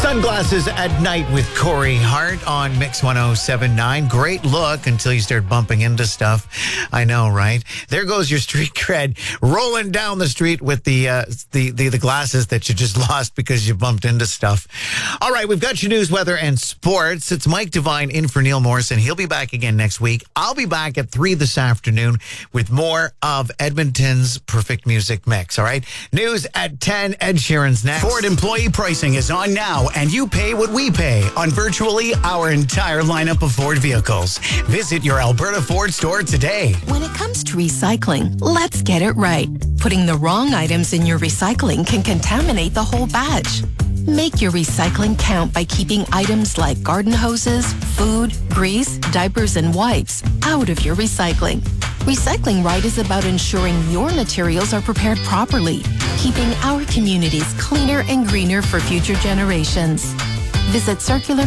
Sunglasses at Night with Corey Hart on Mix 107.9. Great look until you start bumping into stuff. I know, right? There goes your street cred, rolling down the street with the glasses that you just lost because you bumped into stuff. All right, we've got your news, weather, and sports. It's Mike Devine in for Neil Morrison. He'll be back again next week. I'll be back at 3 this afternoon with more of Edmonton's Perfect Music Mix. All right, news at 10. Ed Sheeran's next. Ford employee pricing is on now, and you pay what we pay on virtually our entire lineup of Ford vehicles. Visit your Alberta Ford store today. When it comes to recycling, let's get it right. Putting the wrong items in your recycling can contaminate the whole batch. Make your recycling count by keeping items like garden hoses, food, grease, diapers, and wipes out of your recycling. Recycling Right is about ensuring your materials are prepared properly, keeping our communities cleaner and greener for future generations. Visit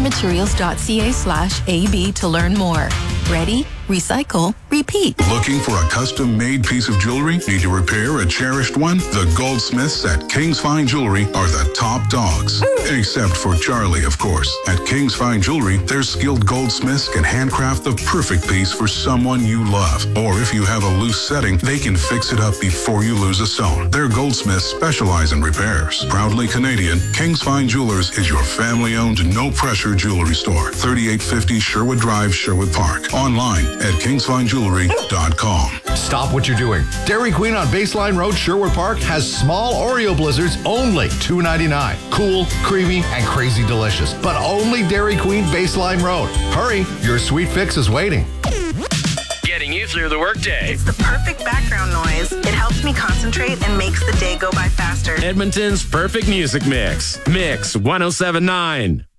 circularmaterials.ca/AB to learn more. Ready? Recycle. Repeat. Looking for a custom-made piece of jewelry? Need to repair a cherished one? The goldsmiths at King's Fine Jewelry are the top dogs. Except for Charlie, of course. At King's Fine Jewelry, their skilled goldsmiths can handcraft the perfect piece for someone you love. Or if you have a loose setting, they can fix it up before you lose a stone. Their goldsmiths specialize in repairs. Proudly Canadian, King's Fine Jewelers is your family-owned, no-pressure jewelry store. 3850 Sherwood Drive, Sherwood Park. Online at kingsfinejewelry.com. Stop what you're doing. Dairy Queen on Baseline Road, Sherwood Park has small Oreo blizzards only $2.99. Cool, creamy, and crazy delicious. But only Dairy Queen Baseline Road. Hurry, your sweet fix is waiting. Getting you through the workday. It's the perfect background noise. It helps me concentrate and makes the day go by faster. Edmonton's Perfect Music Mix. Mix 107.9.